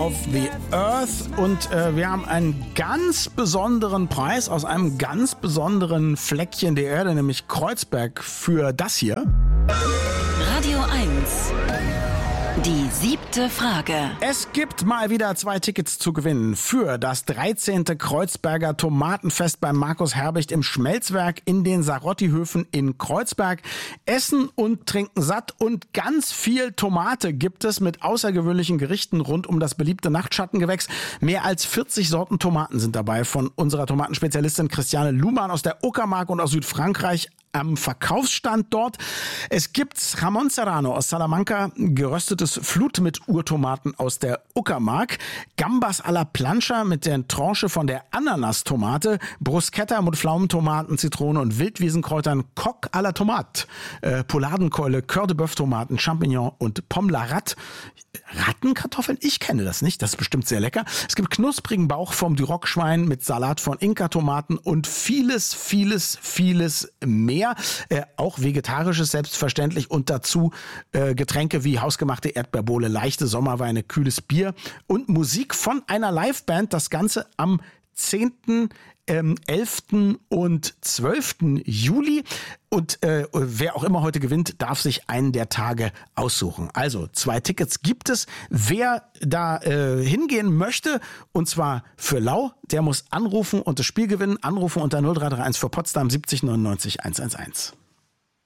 of the Earth und wir haben einen ganz besonderen Preis aus einem ganz besonderen Fleckchen der Erde, nämlich Kreuzberg, für das hier. Radio 1. Die 7. Frage. Es gibt mal wieder 2 Tickets zu gewinnen für das 13. Kreuzberger Tomatenfest bei Markus Herbicht im Schmelzwerk in den Sarotti-Höfen in Kreuzberg. Essen und trinken satt und ganz viel Tomate gibt es mit außergewöhnlichen Gerichten rund um das beliebte Nachtschattengewächs. Mehr als 40 Sorten Tomaten sind dabei von unserer Tomatenspezialistin Christiane Luhmann aus der Uckermark und aus Südfrankreich am Verkaufsstand dort. Es gibt Jamón Serrano aus Salamanca, geröstetes Flut mit Urtomaten aus der Uckermark, Gambas à la Plancha mit der Tranche von der Ananastomate, Bruschetta mit Pflaumentomaten, Zitrone und Wildwiesenkräutern, Coq à la Tomate, Poulardenkeule, Cœur de Bœuf Tomaten, Champignon und Pomme la Rat. Rattenkartoffeln? Ich kenne das nicht. Das ist bestimmt sehr lecker. Es gibt knusprigen Bauch vom Duroc-Schwein mit Salat von Inka-Tomaten und vieles, vieles, vieles mehr. Auch vegetarisches selbstverständlich und dazu Getränke wie hausgemachte Erdbeerbohle, leichte Sommerweine, kühles Bier und Musik von einer Liveband. Das Ganze am 10., 11. und 12. Juli. Und wer auch immer heute gewinnt, darf sich einen der Tage aussuchen. Also 2 Tickets gibt es. Wer da hingehen möchte, und zwar für Lau, der muss anrufen und das Spiel gewinnen. Anrufen unter 0331 für Potsdam 70 99 111.